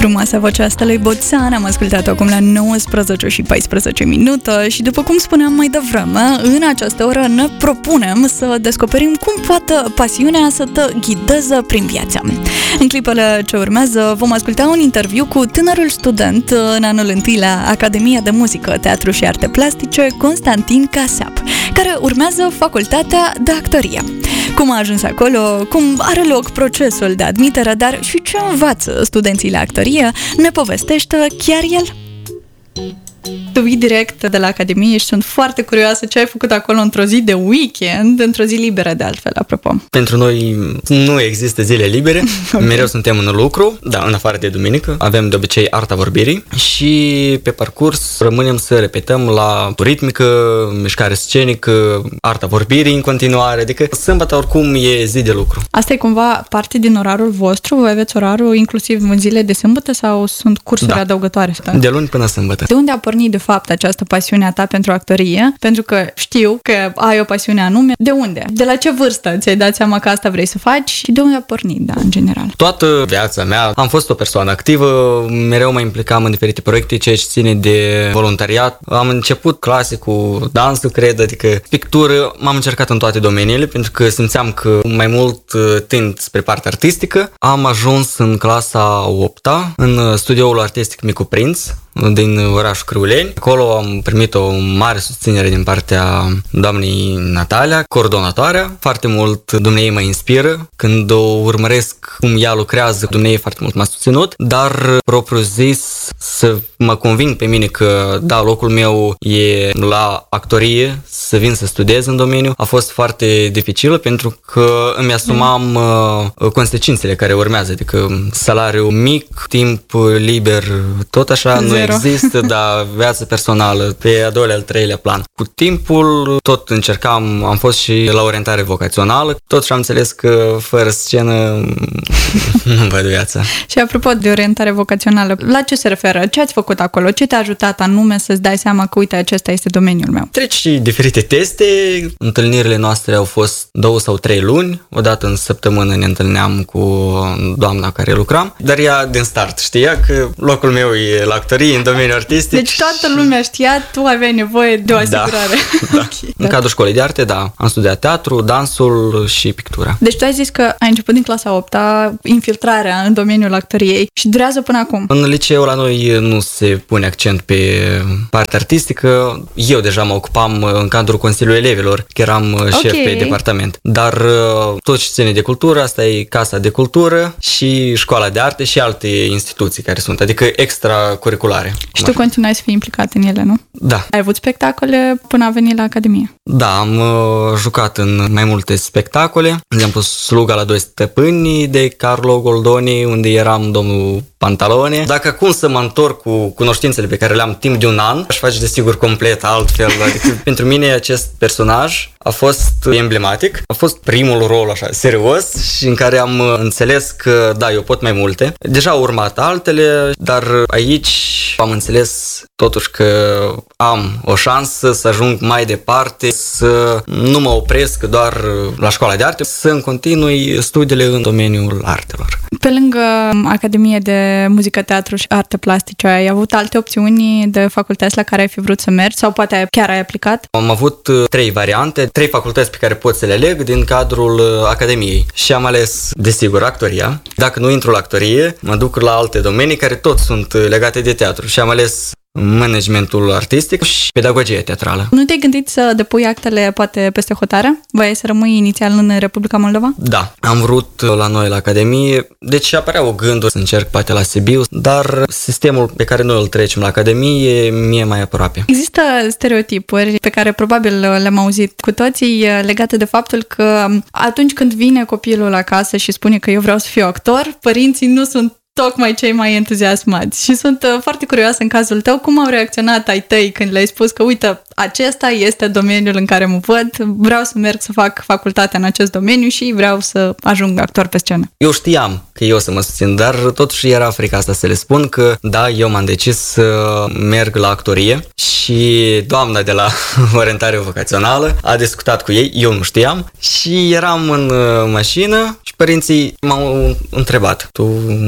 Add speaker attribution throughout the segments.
Speaker 1: Frumoasa vocea asta lui Boțan am ascultat acum la 19 și 14 minute și după cum spuneam mai devreme, în această oră ne propunem să descoperim cum poate pasiunea să te ghideze prin viață. În clipele ce urmează vom asculta un interviu cu tânărul student în anul întâi la Academia de Muzică, Teatru și Arte Plastice, Constantin Casap, care urmează facultatea de actorie. Cum a ajuns acolo, cum are loc procesul de admitere, dar și ce învață studenții la actorie, ne povestește chiar el. Tu vii direct de la Academie și sunt foarte curioasă ce ai făcut acolo într-o zi de weekend, într-o zi liberă de altfel, apropo.
Speaker 2: Pentru noi nu există zile libere, mereu suntem în lucru, da, în afară de duminică, avem de obicei arta vorbirii și pe parcurs rămânem să repetăm la ritmică, mișcare scenică, arta vorbirii în continuare, adică sâmbătă oricum e zi de lucru.
Speaker 1: Asta e cumva parte din orarul vostru? Voi aveți orarul inclusiv în zile de sâmbătă sau sunt cursuri adăugătoare?
Speaker 2: De luni până sâmbătă.
Speaker 1: De unde a pornit de fapt această pasiune a ta pentru actorie? Pentru că știu că ai o pasiune anume. De unde? De la ce vârstă ți-ai dat seama că asta vrei să faci și de unde a pornit, da, în general?
Speaker 2: Toată viața mea am fost o persoană activă, mereu mă implicam în diferite proiecte, ceea ce ține de voluntariat. Am început clase cu dansul, cred, adică pictură, m-am încercat în toate domeniile pentru că simțeam că mai mult tind spre partea artistică. Am ajuns în clasa 8-a în studioul artistic Micu Prinț din orașul Crăuleni. Acolo am primit o mare susținere din partea doamnei Natalia, coordonatoarea. Foarte mult dumneei mă inspiră. Când o urmăresc cum ea lucrează, dumneei foarte mult m-a susținut, dar propriu zis să mă conving pe mine că da, locul meu e la actorie, să vin să studiez în domeniu, a fost foarte dificilă pentru că îmi asumam consecințele care urmează, adică salariu mic, timp liber, tot așa, nu există, dar viața personală pe a doilea, al treilea plan. Cu timpul tot încercam, am fost și la orientare vocațională, tot și am înțeles că fără scenă nu văd viața.
Speaker 1: Și apropo de orientare vocațională, la ce se referă? Ce ați făcut acolo? Ce te-a ajutat anume să-ți dai seama că, uite, acesta este domeniul meu?
Speaker 2: Treci și diferite teste. Întâlnirile noastre au fost 2 sau 3 luni. Odată în săptămână ne întâlneam cu doamna care lucram, dar ea din start știa că locul meu e la actorie, în domeniul artistic.
Speaker 1: Deci toată lumea știa, tu aveai nevoie de o asigurare.
Speaker 2: Da. Okay. În cadrul școlii de arte, da. Am studiat teatru, dansul și pictura.
Speaker 1: Deci tu ai zis că ai început din clasa 8-a infiltrarea în domeniul actoriei și durează până acum.
Speaker 2: În liceu la noi nu se pune accent pe partea artistică. Eu deja mă ocupam în cadrul Consiliului Elevilor, că eram șef pe departament. Dar tot ce ține de cultură, asta e Casa de Cultură și Școala de Arte și alte instituții care sunt, adică extracurriculare.
Speaker 1: Și tu continuai să fii implicat în ele, nu?
Speaker 2: Da.
Speaker 1: Ai avut spectacole până a venit la Academie?
Speaker 2: Da, am jucat în mai multe spectacole. De exemplu, Sluga la 2 stăpâni de Carlo Goldoni, unde eram domnul Pantalone. Dacă acum să mă întorc cu cunoștințele pe care le-am timp de un an, aș face desigur complet altfel. Adică pentru mine acest personaj a fost emblematic. A fost primul rol așa serios și în care am înțeles că da, eu pot mai multe. Deja au urmat altele, dar aici am înțeles totuși că am o șansă să ajung mai departe, să nu mă opresc doar la școala de arte, să îmi continui studiile în domeniul artelor.
Speaker 1: Pe lângă Academie de Muzică, Teatru și Arte Plastice, ai avut alte opțiuni de facultăți la care ai fi vrut să mergi sau poate chiar ai aplicat?
Speaker 2: Am avut 3 variante, 3 facultăți pe care pot să le aleg din cadrul Academiei și am ales, desigur, actoria. Dacă nu intru la actorie, mă duc la alte domenii care tot sunt legate de teatru și am ales managementul artistic și pedagogia teatrală.
Speaker 1: Nu te-ai gândit să depui actele poate peste hotare? Voiai să rămâi inițial în Republica Moldova?
Speaker 2: Da, am vrut la noi la Academie, deci apăreau gânduri să încerc poate la Sibiu, dar sistemul pe care noi îl trecem la Academie mie mai aproape.
Speaker 1: Există stereotipuri pe care probabil le-am auzit cu toții legate de faptul că atunci când vine copilul acasă și spune că eu vreau să fiu actor, părinții nu sunt tocmai cei mai entuziasmați și sunt foarte curioasă în cazul tău cum au reacționat ai tăi când le-ai spus că uite, acesta este domeniul în care mă văd, vreau să merg să fac facultatea în acest domeniu și vreau să ajung actor pe scenă.
Speaker 2: Eu știam că eu să mă susțin, dar totuși era frica asta să le spun că da, eu m-am decis să merg la actorie și doamna de la orientare vocațională a discutat cu ei, eu nu știam și eram în mașină și părinții m-au întrebat: tu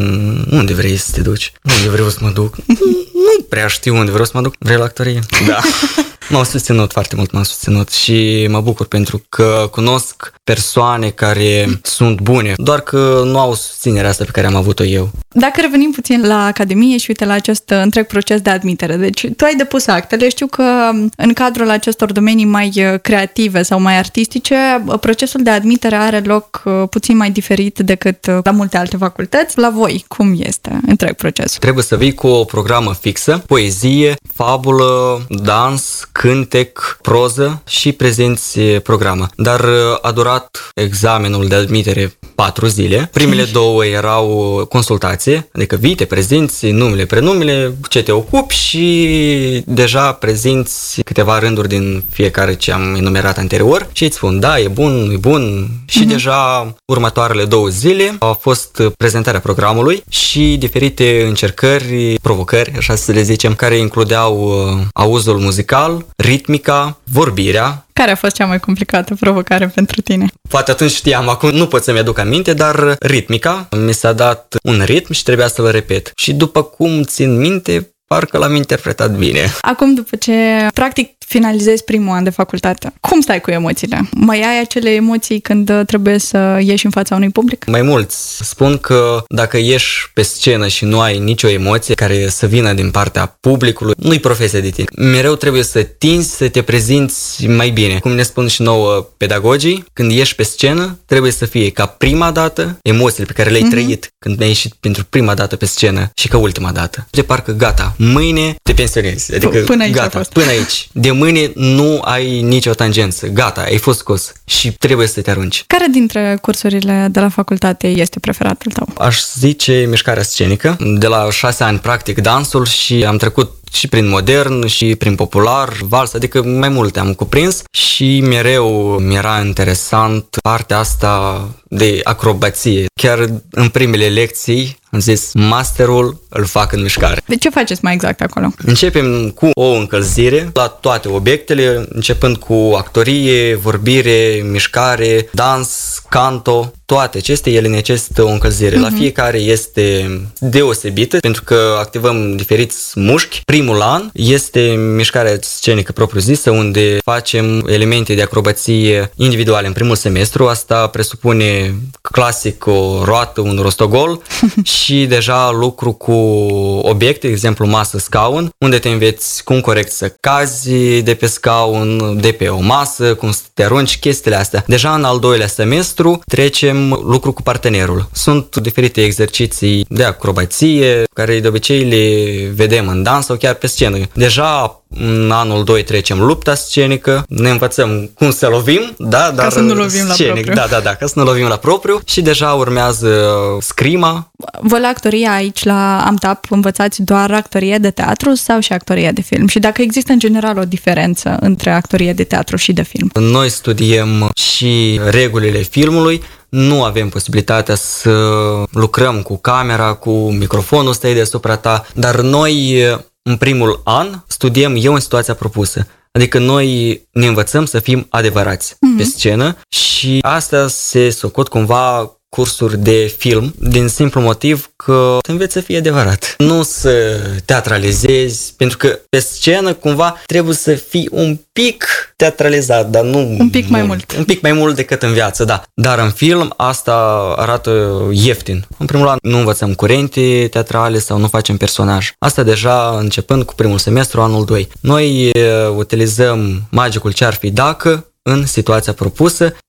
Speaker 2: unde vrei să te duci? Unde vreau să mă duc? Nu prea știu unde vreau să mă duc. Vrei la actorie? Da. M-au susținut foarte mult, m-au susținut și mă bucur pentru că cunosc persoane care sunt bune, doar că nu au susținerea asta pe care am avut-o eu.
Speaker 1: Dacă revenim puțin la Academie și uite la acest întreg proces de admitere, deci tu ai depus actele, știu că în cadrul acestor domenii mai creative sau mai artistice, procesul de admitere are loc puțin mai diferit decât la multe alte facultăți. La voi, cum este întreg procesul?
Speaker 2: Trebuie să vii cu o programă fixă, poezie, fabulă, dans, cântec, proză și prezinți programa. Dar a durat examenul de admitere 4 zile. Primele 2 erau consultație, adică vii, te prezinți numele, prenumele, ce te ocupi și deja prezinți câteva rânduri din fiecare ce am enumerat anterior și îți spun, da, e bun, e bun. Și deja următoarele 2 zile a fost prezentarea programului și diferite încercări, provocări, așa să le zicem, care includeau auzul muzical, ritmica, vorbirea.
Speaker 1: Care a fost cea mai complicată provocare pentru tine?
Speaker 2: Poate atunci știam, acum nu pot să-mi aduc aminte, dar ritmica, mi s-a dat un ritm și trebuia să-l repet. Și după cum țin minte, parcă l-am interpretat bine.
Speaker 1: Acum, după ce practic finalizezi primul an de facultate, cum stai cu emoțiile? Mai ai acele emoții când trebuie să ieși în fața unui public?
Speaker 2: Mai mulți spun că dacă ieși pe scenă și nu ai nicio emoție care să vină din partea publicului, nu-i profesia de tine. Mereu trebuie să tinzi să te prezinți mai bine. Cum ne spun și nouă pedagogii, când ieși pe scenă, trebuie să fie ca prima dată emoțiile pe care le-ai trăit când ai ieșit pentru prima dată pe scenă și ca ultima dată. De parcă gata, mâine te pensionezi. Adică
Speaker 1: până aici
Speaker 2: gata, până aici. De mâine nu ai nicio tangență. Gata, ai fost scos și trebuie să te arunci.
Speaker 1: Care dintre cursurile de la facultate este preferatul tău?
Speaker 2: Aș zice mișcarea scenică. De la 6 ani practic dansul și am trecut și prin modern și prin popular, vals, adică mai multe am cuprins și mereu mi-era interesant partea asta de acrobație. Chiar în primele lecții am zis, masterul îl fac în mișcare.
Speaker 1: De ce faceți mai exact acolo?
Speaker 2: Începem cu o încălzire la toate obiectele, începând cu actorie, vorbire, mișcare, dans, canto, toate acestea ele necesită o încălzire. La fiecare este deosebită pentru că activăm diferiți mușchi. Primul an este mișcarea scenică propriu-zisă unde facem elemente de acrobație individuale în primul semestru. Asta presupune clasic o roată, un rostogol și deja lucru cu obiecte, de exemplu masă, scaun, unde te înveți cum corect să cazi de pe scaun, de pe o masă, cum să te arunci, chestiile astea. Deja în al 2-lea semestru trecem lucru cu partenerul. Sunt diferite exerciții de acrobație care de obicei le vedem în dans sau chiar pe scenă. Deja în anul 2 trecem lupta scenică, ne învățăm cum să lovim, da, dar
Speaker 1: ca să nu lovim
Speaker 2: scenic,
Speaker 1: la propriu.
Speaker 2: ca să nu lovim la propriu și deja urmează scrima.
Speaker 1: Voi la actorie aici la AMTAP învățați doar actorie de teatru sau și actorie de film? Și dacă există în general o diferență între actorie de teatru și de film?
Speaker 2: Noi studiem și regulile filmului, nu avem posibilitatea să lucrăm cu camera, cu microfonul ăsta deasupra ta, dar noi în primul an studiem eu în situația propusă. Adică noi ne învățăm să fim adevărați pe scenă și asta se socot cumva cursuri de film, din simplu motiv că te înveți să fii adevărat. Nu să teatralizezi, pentru că pe scenă cumva trebuie să fii un pic teatralizat, dar nu
Speaker 1: un pic mai mult.
Speaker 2: Un pic mai mult decât în viață, da. Dar în film asta arată ieftin. În primul an nu învățăm curente teatrale sau nu facem personaj. Asta deja începând cu primul semestru, anul 2. Noi utilizăm magicul ce-ar fi dacă în situația propusă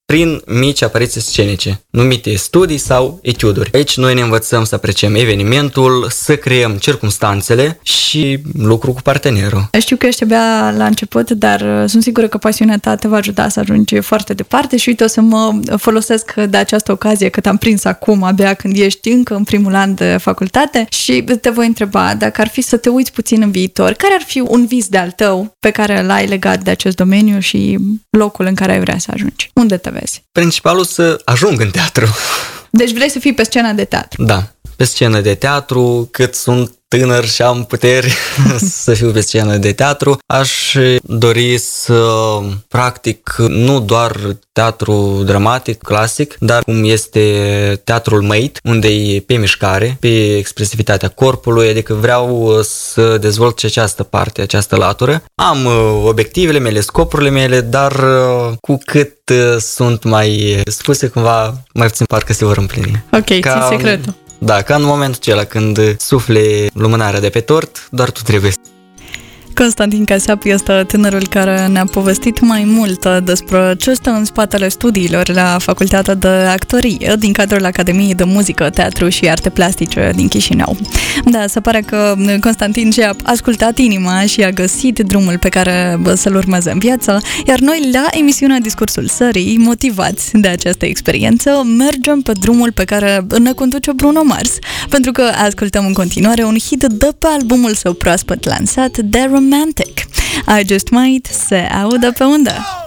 Speaker 2: prin mici apariții scenice, numite studii sau etiuduri. Aici noi ne învățăm să apreciem evenimentul, să creăm circumstanțele și lucru cu partenerul.
Speaker 1: Știu că ești abia la început, dar sunt sigură că pasiunea ta te va ajuta să ajungi foarte departe și uite, o să mă folosesc de această ocazie că te-am prins acum, abia când ești încă în primul an de facultate și te voi întreba dacă ar fi să te uiți puțin în viitor, care ar fi un vis de-al tău pe care l-ai legat de acest domeniu și locul în care ai vrea să ajungi? Unde te vezi?
Speaker 2: Principalul să ajung în teatru.
Speaker 1: Deci vrei să fii pe scena de teatru?
Speaker 2: Da, pe scenă de teatru, cât sunt tânăr și am puteri să fiu pe scenă de teatru. Aș dori să practic nu doar teatru dramatic, clasic, dar cum este teatrul măit, unde e pe mișcare, pe expresivitatea corpului, adică vreau să dezvolt și această parte, această latură. Am obiectivele mele, scopurile mele, dar cu cât sunt mai spuse, cumva mai puțin parcă se vor împlini.
Speaker 1: Ok, ții secretul.
Speaker 2: Da, ca în momentul acela când sufle lumânarea de pe tort, doar tu trebuie.
Speaker 1: Constantin Caseap este tânărul care ne-a povestit mai mult despre ce stă în spatele studiilor la Facultatea de Actorie din cadrul Academiei de Muzică, Teatru și Arte Plastice din Chișinău. Da, se pare că Constantin și-a ascultat inima și a găsit drumul pe care să-l urmeze în viață, iar noi la emisiunea Discursul Sării, motivați de această experiență, mergem pe drumul pe care ne conduce Bruno Mars, pentru că ascultăm în continuare un hit de pe albumul său proaspăt lansat, The Romantic. I Just Might se audă pe undă.